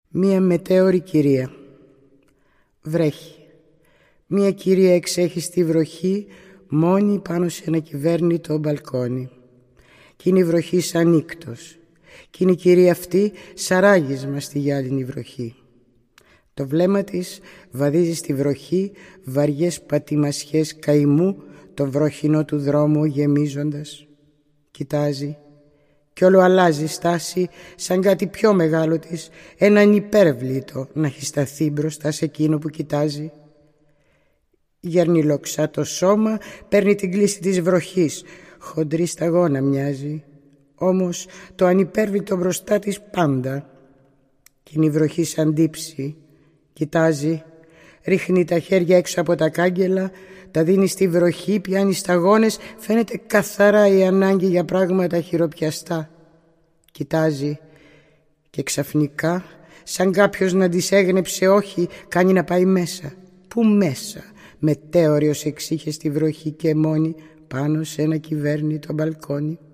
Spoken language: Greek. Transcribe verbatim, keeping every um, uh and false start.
Μία μετέωρη κυρία. Βρέχει. Μία κυρία εξέχει στη βροχή, μόνη πάνω σε ένα κυβέρνητο μπαλκόνι. Κι είναι η βροχή σαν νύκτος. Κι είναι η κυρία αυτή σαράγισμα στη γυάλινη βροχή. Το βλέμμα της βαδίζει στη βροχή βαριές πατημασιές καημού, το βροχινό του δρόμου γεμίζοντας. Κοιτάζει κι όλο αλλάζει στάση, σαν κάτι πιο μεγάλο της, έναν υπέρβλητο να έχει σταθεί μπροστά σε εκείνο που κοιτάζει. Γερνιλοξά το σώμα, παίρνει την κλίση της βροχής, χοντρή σταγόνα μοιάζει, όμως το ανυπέρβλητο μπροστά της πάντα. Κι είναι η βροχή σαν τύψη, κοιτάζει, ρίχνει τα χέρια έξω από τα κάγκελα, τα δίνει στη βροχή, πιάνει σταγόνες, φαίνεται καθαρά η ανάγκη για πράγματα χειροπιαστά. Κοιτάζει και ξαφνικά, σαν κάποιος να της έγνεψε όχι, κάνει να πάει μέσα. Πού μέσα? Μετέωριος εξήχε στη βροχή και μόνη πάνω σε ένα κυβέρνητο μπαλκόνι.